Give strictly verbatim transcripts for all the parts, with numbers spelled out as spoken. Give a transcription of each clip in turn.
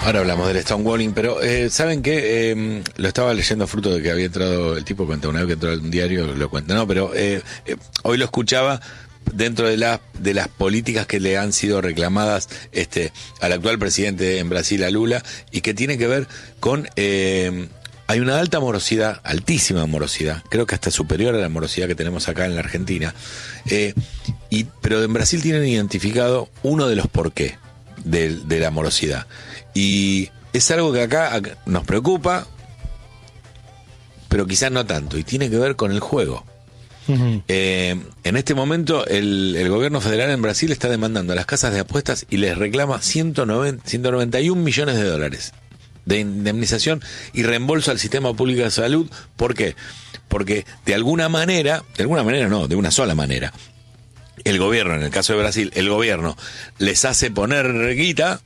Ahora hablamos del stonewalling, pero eh, ¿saben qué? Eh, lo estaba leyendo fruto de que había entrado, el tipo cuenta una vez que entró a un diario, lo cuenta, no, pero eh, eh, hoy lo escuchaba dentro de, la, de las políticas que le han sido reclamadas este al actual presidente en Brasil, a Lula, y que tiene que ver con... Eh, hay una alta morosidad, altísima morosidad, creo que hasta superior a la morosidad que tenemos acá en la Argentina, eh, y pero en Brasil tienen identificado uno de los porqué de, de la morosidad. Y es algo que acá nos preocupa, pero quizás no tanto, y tiene que ver con el juego. Uh-huh. Eh, en este momento el, el gobierno federal en Brasil está demandando a las casas de apuestas y les reclama ciento noventa y un millones de dólares de indemnización y reembolso al sistema público de salud. ¿Por qué? Porque de alguna manera, de alguna manera no, de una sola manera, el gobierno, en el caso de Brasil, el gobierno les hace poner guita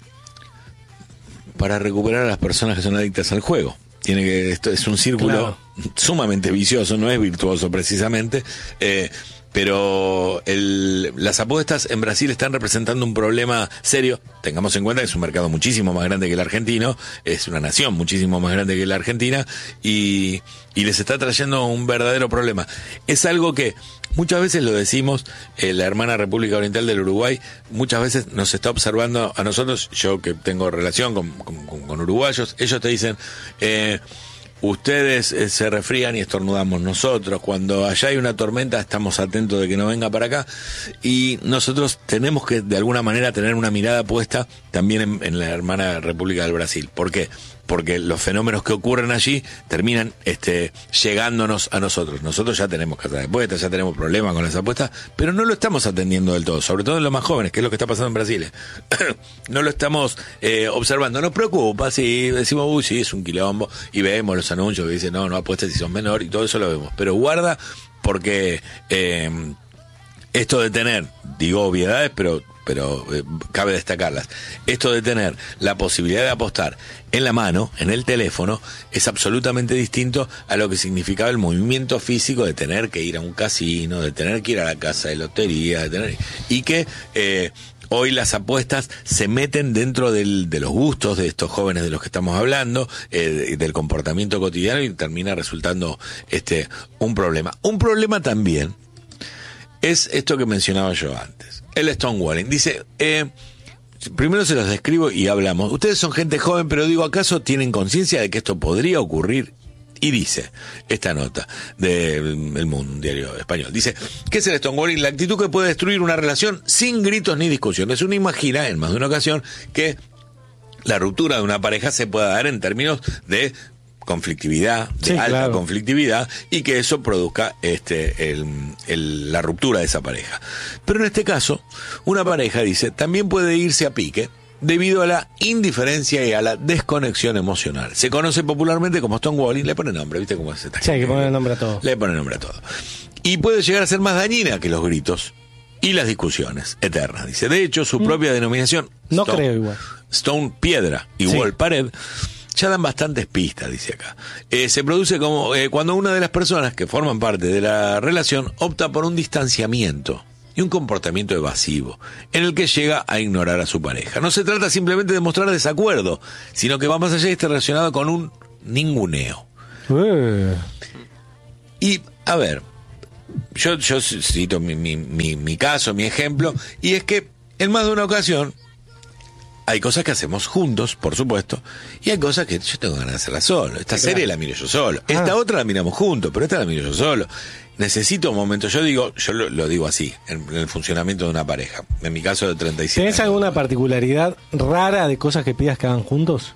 para recuperar a las personas que son adictas al juego. Tiene que, esto es un círculo claro. sumamente vicioso, no es virtuoso precisamente, eh, pero el, las apuestas en Brasil están representando un problema serio. Tengamos en cuenta que es un mercado muchísimo más grande que el argentino, es una nación muchísimo más grande que la Argentina, y, y les está trayendo un verdadero problema. Es algo que muchas veces lo decimos, eh, la hermana República Oriental del Uruguay muchas veces nos está observando a nosotros, yo que tengo relación con, con, con uruguayos, ellos te dicen... Eh, ustedes eh, se resfrían y estornudamos nosotros, cuando allá hay una tormenta estamos atentos de que no venga para acá, y nosotros tenemos que de alguna manera tener una mirada puesta también en, en la hermana República del Brasil. ¿Por qué? Porque los fenómenos que ocurren allí terminan este, llegándonos a nosotros. Nosotros ya tenemos casas de apuestas, ya tenemos problemas con las apuestas, pero no lo estamos atendiendo del todo, sobre todo en los más jóvenes, que es lo que está pasando en Brasil. No lo estamos eh, observando. Nos preocupa, sí, decimos, uy, sí, es un quilombo, y vemos los anuncios que dicen, no, no apuestes si sos menor, y todo eso lo vemos. Pero guarda, porque eh, esto de tener, digo obviedades, pero... pero eh, cabe destacarlas. Esto de tener la posibilidad de apostar en la mano, en el teléfono, es absolutamente distinto a lo que significaba el movimiento físico de tener que ir a un casino, de tener que ir a la casa de lotería, de tener, y que eh, hoy las apuestas se meten dentro del, de los gustos de estos jóvenes de los que estamos hablando, eh, del comportamiento cotidiano, y termina resultando este un problema. Un problema también es esto que mencionaba yo antes. El stonewalling. Dice, eh, primero se los describo y hablamos. Ustedes son gente joven, pero digo, ¿acaso tienen conciencia de que esto podría ocurrir? Y dice, esta nota del El Mundo, un diario español, dice, ¿qué es el stonewalling? La actitud que puede destruir una relación sin gritos ni discusiones. Uno imagina, en más de una ocasión, que la ruptura de una pareja se pueda dar en términos de conflictividad, de sí, alta claro. conflictividad, y que eso produzca este el, el, la ruptura de esa pareja. Pero en este caso, una pareja, dice, también puede irse a pique debido a la indiferencia y a la desconexión emocional. Se conoce popularmente como stonewalling, le pone nombre, ¿viste cómo es esta? Sí, hay que poner nombre a todo. Le pone nombre a todo. Y puede llegar a ser más dañina que los gritos y las discusiones eternas, dice. De hecho, su mm. propia denominación, no stone, creo igual. Stone, piedra, y sí. wall, pared, ya dan bastantes pistas, dice acá. Eh, se produce como eh, cuando una de las personas que forman parte de la relación opta por un distanciamiento y un comportamiento evasivo, en el que llega a ignorar a su pareja. No se trata simplemente de mostrar desacuerdo, sino que va más allá y está relacionado con un ninguneo. Uh. Y, a ver, yo, yo cito mi, mi, mi, mi caso, mi ejemplo, y es que en más de una ocasión hay cosas que hacemos juntos, por supuesto, y hay cosas que yo tengo ganas de hacerlas solo. Esta sí, serie claro. la miro yo solo. Ah. Esta otra la miramos juntos, pero esta la miro yo solo. Necesito un momento, yo digo, yo lo, lo digo así, en, en el funcionamiento de una pareja. En mi caso de treinta y siete ¿Tenés años. alguna particularidad rara de cosas que pidas que hagan juntos?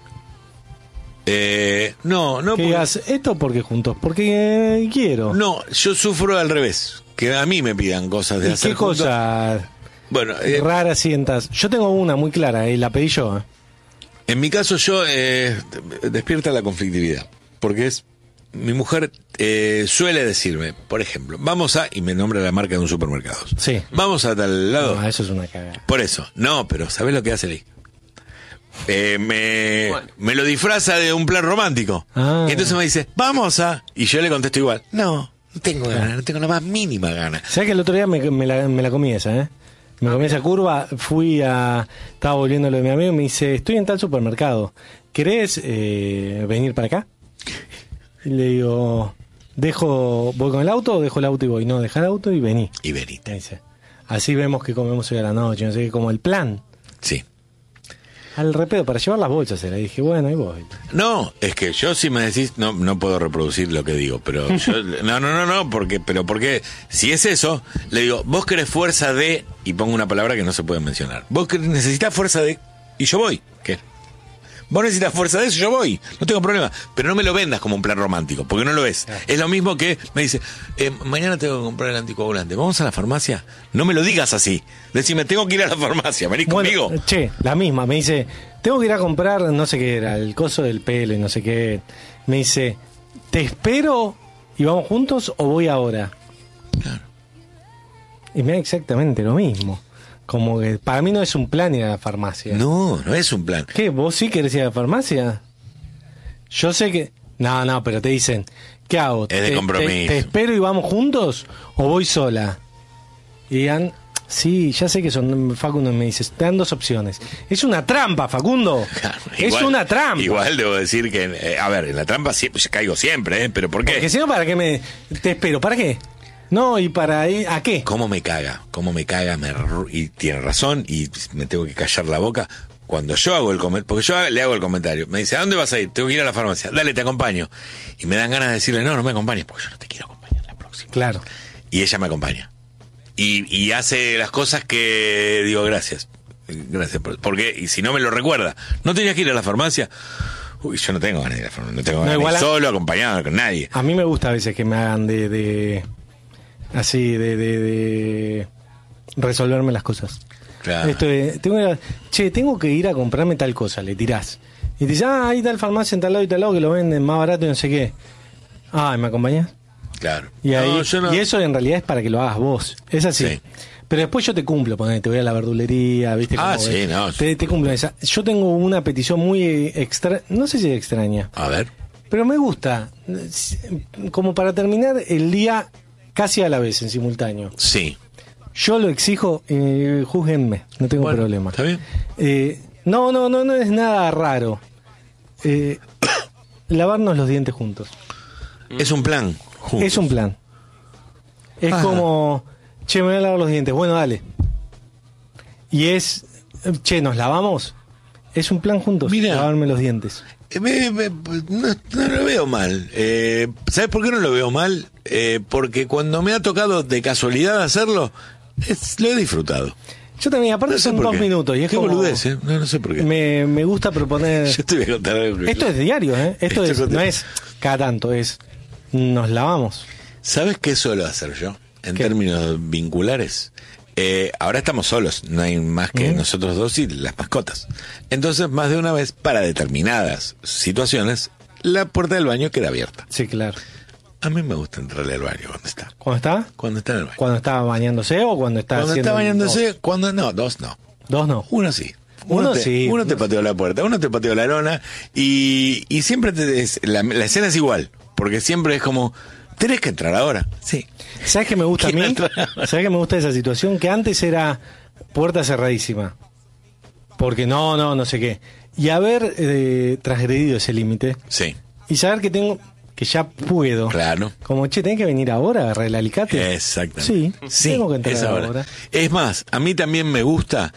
Eh, no, no. Que digas, esto porque juntos, porque eh, quiero. No, yo sufro al revés, que a mí me pidan cosas de ¿Y hacer qué juntos. cosas bueno, eh, raras sientas? Yo tengo una muy clara y la pedí yo. ¿eh? En mi caso yo eh, despierta la conflictividad, porque es mi mujer eh, suele decirme, por ejemplo, vamos a, y me nombra la marca de un supermercado. Sí. Vamos a tal lado. No, eso es una cagada. Por eso, no, pero ¿sabés lo que hace Lee? Eh, me, bueno. me lo disfraza de un plan romántico. Ah. Y entonces me dice, vamos a, y yo le contesto igual, no, no tengo ganas, no tengo la más mínima gana. ¿Sabés que el otro día me, me, la, me la comí esa, eh? Me comí esa curva, fui a... Estaba volviendo lo de mi amigo y me dice, estoy en tal supermercado, ¿querés eh, venir para acá? Y le digo, dejo, ¿voy con el auto o dejo el auto y voy? No, deja el auto y vení. Y venite. Me dice, así vemos que comemos hoy a la noche, no sé qué, como el plan. Sí. Al repedo, para llevar las bolsas, se la dije, bueno, ahí voy. No, es que yo si me decís, no no puedo reproducir lo que digo, pero yo, no, no, no, no, porque, pero porque si es eso, le digo, vos querés fuerza de, y pongo una palabra que no se puede mencionar, vos querés, necesitas fuerza de, y yo voy, ¿qué? Vos necesitas fuerza de eso, yo voy, no tengo problema, pero no me lo vendas como un plan romántico, porque no lo es. Ah. Es lo mismo que me dice, eh, mañana tengo que comprar el anticoagulante, ¿vamos a la farmacia? No me lo digas así, decime, tengo que ir a la farmacia, venís bueno, conmigo. Che, la misma, me dice, tengo que ir a comprar, no sé qué era, el coso del pelo y no sé qué. Me dice, ¿te espero y vamos juntos o voy ahora? Claro. Y me da exactamente lo mismo. Como que para mí no es un plan ir a la farmacia. No, no es un plan. ¿Qué? ¿Vos sí querés ir a la farmacia? Yo sé que... No, no, pero te dicen, ¿qué hago? Es de ¿Te, compromiso. Te, ¿Te espero y vamos juntos o voy sola? Y digan, sí, ya sé que son... Facundo me dice, te dan dos opciones. Es una trampa, Facundo. Claro, es igual, una trampa. Igual debo decir que, eh, a ver, en la trampa siempre, caigo siempre, ¿eh? ¿Pero por qué? Porque si no, ¿para qué me... Te espero? ¿Para qué? No, y para ir, ¿a qué? ¿Cómo me caga? ¿Cómo me caga? Me, y tiene razón y me tengo que callar la boca. Cuando yo hago el comentario, porque yo le hago el comentario, me dice, ¿a dónde vas a ir? Tengo que ir a la farmacia. Dale, te acompaño. Y me dan ganas de decirle, no, no me acompañes, porque yo no te quiero acompañar la próxima. Claro. Y ella me acompaña. Y, y hace las cosas que digo, gracias. Gracias. Porque, y si no me lo recuerda, ¿no tenías que ir a la farmacia? Uy, yo no tengo ganas de ir a la farmacia. No tengo ganas no, de ir a... solo, acompañado, con nadie. A mí me gusta a veces que me hagan de... de... así, de, de, de resolverme las cosas. Claro. Esto de, tengo que, che, tengo que ir a comprarme tal cosa, le tirás. Y te dice, ah, ahí tal farmacia en tal lado y tal lado que lo venden más barato y no sé qué. Ah, ¿me acompañás? Claro. Y, ahí, no, yo no... y eso en realidad es para que lo hagas vos. Es así. Sí. Pero después yo te cumplo, ponete, te voy a la verdulería, ¿viste? Ah, como sí, ves. no. Te, te cumplo esa. Yo tengo una petición muy extra, no sé si es extraña. A ver. Pero me gusta. Como para terminar el día casi a la vez, en simultáneo. Sí. Yo lo exijo, eh, júzguenme, no tengo bueno, problema. ¿Está bien? Eh, no, no, no, no es nada raro. Eh, lavarnos los dientes juntos. Es un plan. Juntos. Es un plan. Es Ajá. como, che, me voy a lavar los dientes. Bueno, dale. Y es, che, ¿nos lavamos? Es un plan juntos, Mira, lavarme los dientes. Me, me, no, no lo veo mal. Eh, ¿Sabes por qué no lo veo mal? Eh, porque cuando me ha tocado de casualidad hacerlo, es, lo he disfrutado. Yo también, aparte no son dos qué. minutos. Y es qué como, boludez, ¿eh? No, no sé por qué. Me, me gusta proponer... Yo te voy a contar algo. Esto es diario, ¿eh? Esto, Esto es, no es cada tanto, es nos lavamos. ¿Sabes qué suelo hacer yo? En ¿Qué? términos vinculares. Eh, ahora estamos solos, no hay más que ¿Mm? nosotros dos y las mascotas. Entonces, más de una vez, para determinadas situaciones, la puerta del baño queda abierta. Sí, claro. A mí me gusta entrarle al baño cuando está. ¿Cuándo está? Cuando está en el baño. ¿Cuando está bañándose o cuando está Cuando haciendo está bañándose, dos? cuando no, dos no. Dos no. Uno sí. Uno, uno te, sí. Uno te pateó la puerta, uno te pateó la lona y, y siempre te, es, la, la escena es igual, porque siempre es como, tenés que entrar ahora. Sí. ¿Sabes qué me gusta a mí? ¿Sabes qué me gusta de esa situación? Que antes era puerta cerradísima. Porque no, no, no sé qué. Y haber eh, transgredido ese límite. Sí. Y saber que tengo, que ya puedo. Claro. Como, che, tenés que venir ahora a agarrar el alicate. Exactamente. Sí, sí, tengo que entrar es ahora. ahora. Es más, a mí también me gusta,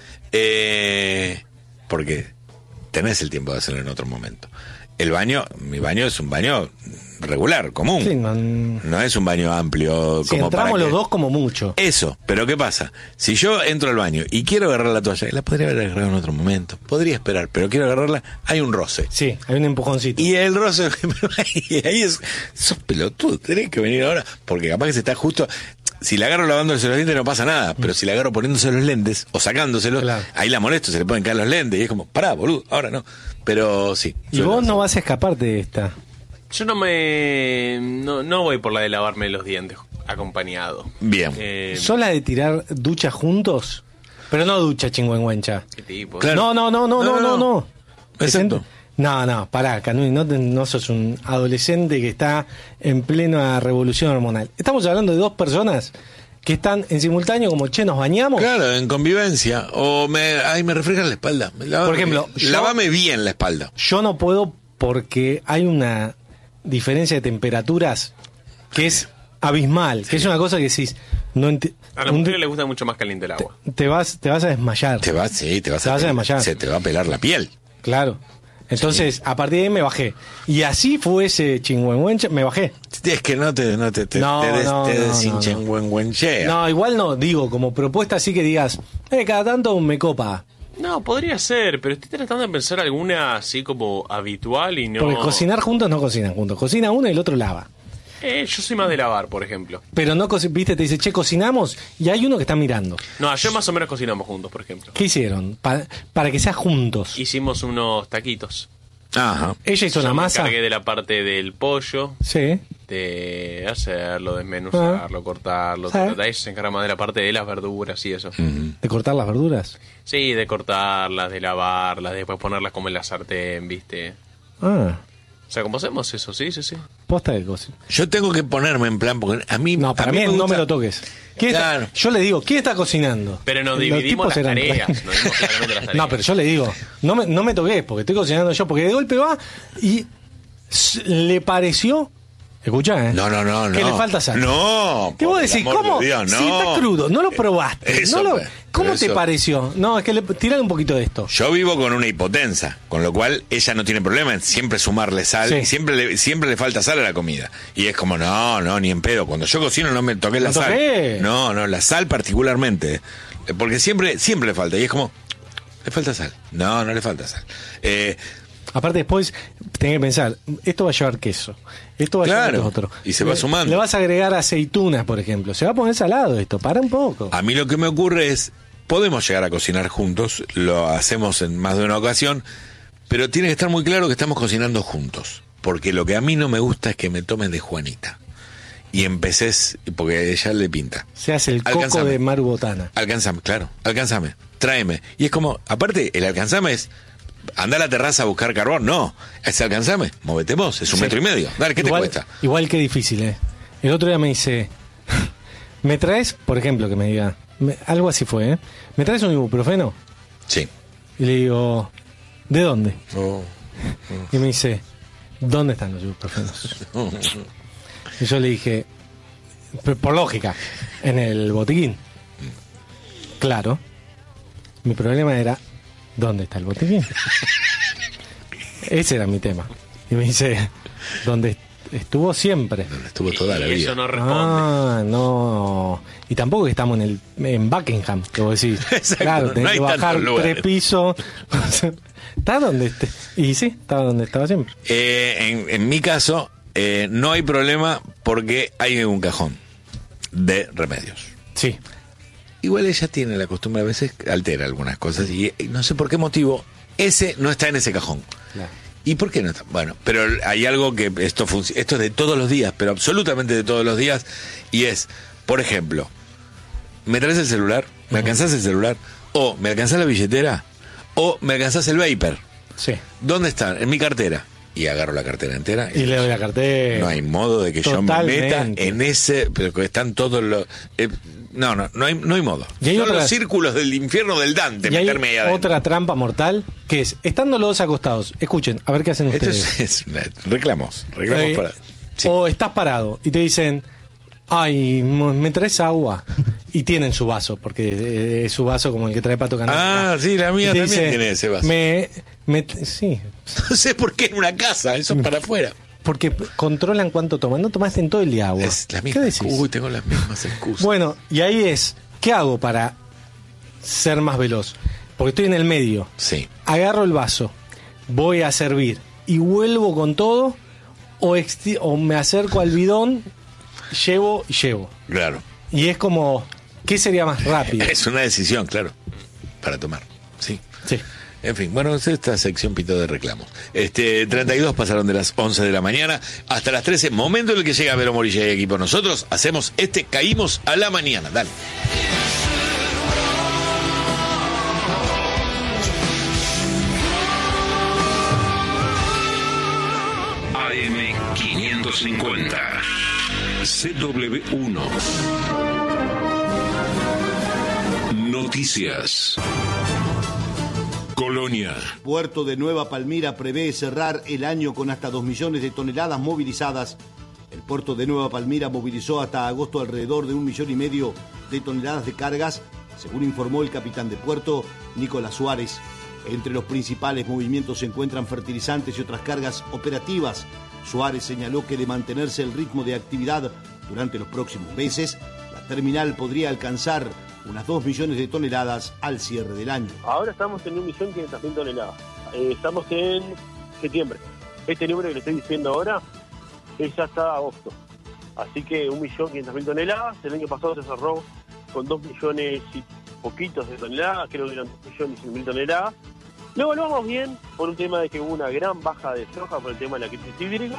eh, porque tenés el tiempo de hacerlo en otro momento. El baño, mi baño es un baño regular, común. Sí, no, no es un baño amplio si como entramos para los que... dos como mucho. Eso, pero ¿qué pasa? Si yo entro al baño y quiero agarrar la toalla, la podría haber agarrado en otro momento. Podría esperar, pero quiero agarrarla, hay un roce. Sí, hay un empujoncito. Y el roce, y ahí es, sos pelotudo, tenés que venir ahora, porque capaz que se está justo... Si la agarro lavándose los dientes no pasa nada, pero si la agarro poniéndose los lentes o sacándoselos, claro, ahí la molesto, se le pueden caer los lentes y es como, pará, boludo, ahora no. Pero sí. Y vos no vas a escaparte de esta. Yo no me... No, no voy por la de lavarme los dientes acompañado. Bien. Eh, ¿Sos la de tirar ducha juntos? Pero no ducha chingüengüencha. ¿Qué tipo? Claro. No, no, no, no, no, no, no. no. Exacto. No, no, pará, Canui, no, te, no sos un adolescente que está en plena revolución hormonal. Estamos hablando de dos personas que están en simultáneo como, che, nos bañamos. Claro, en convivencia. O me, ay, me refrescan la espalda. Lávame, Por ejemplo, yo- lávame bien la espalda. Yo no puedo porque hay una diferencia de temperaturas que es abismal, que es una cosa que decís, no enti- A las un mujeres di- les gusta mucho más caliente el agua. te vas te vas a desmayar. Te vas, sí, te vas, Te a, vas a pelar- desmayar. Se te va a pelar la piel. Claro. Entonces, a partir de ahí me bajé. Y así fue ese chingüengüenche, me bajé. Es que no te, no te, te, No, te, des- no, te no, desinchengüengüenchea. No, igual no, digo, como propuesta así que digas, eh, cada tanto me copa. No, podría ser, pero estoy tratando de pensar alguna así como habitual y no... Porque cocinar juntos no cocinan juntos. Cocina uno y el otro lava. Eh, yo soy más de lavar, por ejemplo. Pero no, co- viste, te dice, che, cocinamos, y hay uno que está mirando. No, ayer más o menos cocinamos juntos, por ejemplo. ¿Qué hicieron? Pa- para que sea juntos. Hicimos unos taquitos. Ajá. Ella hizo Yo la me masa. encargué de la parte del pollo, Sí. de hacerlo, desmenuzarlo, cortarlo. Sí. ta, ta, ta. Ella se encarga más de la parte de las verduras y eso. De cortar las verduras. Sí, de cortarlas, de lavarlas, de después ponerlas como en la sartén, ¿viste? Ah, O sea, ¿cómo hacemos eso? Sí, sí, sí. posta de cocina. Yo tengo que ponerme en plan, porque a mí. No, a para mí, me no gusta- me lo toques. ¿Quién está- Claro. yo le digo, ¿quién está cocinando? Pero nos Los dividimos tipos las eran- tareas. Nos dimos claramente las tareas. No, pero yo le digo, no me, no me toques, porque estoy cocinando yo, porque de golpe va y s- le pareció. Escuchá, ¿eh? No, no, no, Que no. le falta sal. No. ¿Qué por vos el decís? amor de ¿Cómo? Dios, Si no. está crudo, no lo probaste. Eso, no lo- pero ¿Cómo te eso- pareció? No, es que le tirale un poquito de esto. Yo vivo con una hipotensa, con lo cual ella no tiene problema en siempre sumarle sal Sí. y siempre le, siempre le falta sal a la comida. Y es como, no, no, ni en pedo. Cuando yo cocino no me toqué la No sal. toqué. No, no, la sal particularmente. Eh, Porque siempre, siempre le falta. Y es como, le falta sal. No, no le falta sal. Eh, Aparte después tenés que pensar, esto va a llevar queso, esto va a Claro, llevar lo otro. y se va Le- sumando. Le vas a agregar aceitunas, por ejemplo. Se va a poner salado esto, para un poco. a mí lo que me ocurre es, podemos llegar a cocinar juntos, lo hacemos en más de una ocasión, pero tiene que estar muy claro que estamos cocinando juntos. Porque lo que a mí no me gusta es que me tomen de Juanita. Y empeces, porque a ella le pinta. Se hace el coco Alcánzame. de Maru Botana. Alcánzame, claro, alcánzame, tráeme. Y es como, aparte, el alcánzame es, anda a la terraza a buscar carbón, no, es alcánzame, móvete vos, es un Sí. metro y medio, dale, ¿qué igual, te cuesta? Igual que difícil, ¿eh? El otro día me dice, ¿me traes, por ejemplo, que me diga, me- algo así fue, ¿eh? ¿Me traes un ibuprofeno? Sí. Y le digo, ¿de dónde? Oh. Y me dice, ¿dónde están los ibuprofenos? Y yo le dije, "P- por lógica, en el botiquín. Claro. Mi problema era, ¿dónde está el botiquín? Ese era mi tema. Y me dice, ¿dónde estuvo siempre? Estuvo toda la Y vida. eso no responde. Ah, no. Y tampoco que estamos en el en Buckingham, que vos decís. Exacto, Claro, no tenés hay que bajar tantos lugares. tres pisos. Está donde esté. Y sí, está donde estaba siempre. Eh, en, en mi caso, eh, no hay problema porque hay un cajón de remedios. Sí. Igual ella tiene la costumbre, a veces altera algunas cosas y, y no sé por qué motivo, ese no está en ese cajón. Claro. ¿Y por qué no está? Bueno, pero hay algo que esto func- esto es de todos los días, pero absolutamente de todos los días, y es, por ejemplo, ¿me traes el celular? ¿Me alcanzás el celular? ¿O me alcanzás la billetera? ¿O me alcanzás el vapor? Sí. ¿Dónde están? En mi cartera. Y agarro la cartera entera. Y le doy la cartera. No hay modo de que yo me meta Totalmente. en ese, pero que están todos los... eh, no, no, no hay, no hay modo. Y hay Son otra- los círculos del infierno del Dante, Y hay meterme ahí adentro. otra trampa mortal, que es, estando los dos acostados, escuchen, a ver qué hacen Esto ustedes. es, es una- reclamos, reclamos Eh, para... Sí. O estás parado y te dicen, ay, mo- me traes agua. Y tienen su vaso, porque eh, es su vaso como el que trae Pato Canal. Ah, sí, la mía Y te también dice, tiene ese vaso. Me, me- sí, No sé por qué en una casa, eso es para afuera. porque p- controlan cuánto toman. No tomaste en todo el día agua. Es la ¿Qué misma. decís? Uy, tengo las mismas excusas. Bueno, y ahí es, ¿qué hago para ser más veloz? Porque estoy en el medio. Sí. Agarro el vaso, voy a servir y vuelvo con todo, o, exti- o me acerco al bidón, llevo y llevo. Claro. Y es como, ¿qué sería más rápido? Es una decisión, claro, para tomar. Sí. Sí. En fin, bueno, es esta sección pito de reclamos. Este, treinta y dos pasaron de las once de la mañana hasta las trece, momento en el que llega Vero Morilla y equipo. Nosotros hacemos este Caímos a la Mañana. Dale. A M quinientos cincuenta C W uno Noticias. Colonia. Puerto de Nueva Palmira prevé cerrar el año con hasta dos millones de toneladas movilizadas. El puerto de Nueva Palmira movilizó hasta agosto alrededor de un millón y medio de toneladas de cargas, según informó el capitán de puerto, Nicolás Suárez. Entre los principales movimientos se encuentran fertilizantes y otras cargas operativas. Suárez señaló que de mantenerse el ritmo de actividad durante los próximos meses, la terminal podría alcanzar unas dos millones de toneladas al cierre del año. Ahora estamos en un millón quinientas mil toneladas. Eh, estamos en septiembre. Este número que le estoy diciendo ahora es hasta agosto. Así que un millón quinientas mil toneladas. El año pasado se cerró con dos millones y poquitos de toneladas. Creo que eran dos millones y cien mil toneladas. Luego lo vamos bien por un tema de que hubo una gran baja de soja por el tema de la crisis hídrica.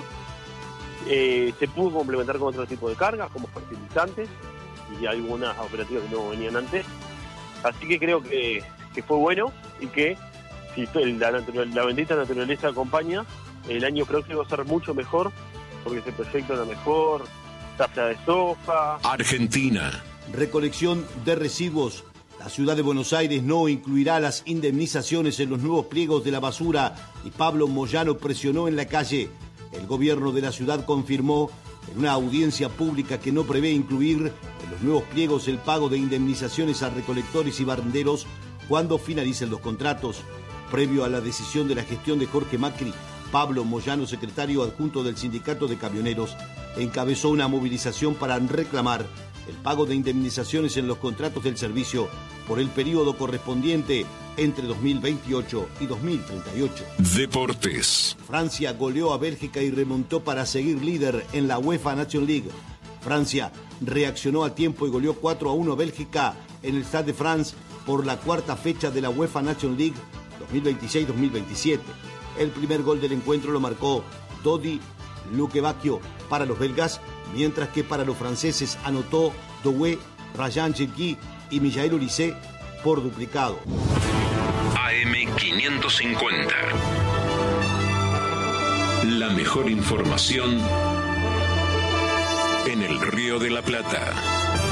Eh, se pudo complementar con otro tipo de cargas, como fertilizantes y algunas operativas que no venían antes. Así que creo que, que fue bueno y que si la, la bendita naturaleza acompaña, el año próximo va a ser mucho mejor porque se proyecta una mejor tasa de soja. Argentina. Recolección de residuos. La ciudad de Buenos Aires no incluirá las indemnizaciones en los nuevos pliegos de la basura y Pablo Moyano presionó en la calle. El gobierno de la ciudad confirmó en una audiencia pública que no prevé incluir en los nuevos pliegos el pago de indemnizaciones a recolectores y barrenderos cuando finalicen los contratos. Previo a la decisión de la gestión de Jorge Macri, Pablo Moyano, secretario adjunto del Sindicato de Camioneros, encabezó una movilización para reclamar el pago de indemnizaciones en los contratos del servicio por el periodo correspondiente entre dos mil veintiocho y dos mil treinta y ocho. Deportes. Francia goleó a Bélgica y remontó para seguir líder en la UEFA Nations League. Francia reaccionó a tiempo y goleó cuatro a uno a Bélgica en el Stade de France por la cuarta fecha de la UEFA Nations League dos mil veintiséis dos mil veintisiete. El primer gol del encuentro lo marcó Dodi Lukebakio para los belgas, mientras que para los franceses anotó Doué, Rayan Cherki y Mijael Ulisé por duplicado. A M quinientos cincuenta. La mejor información en el Río de la Plata.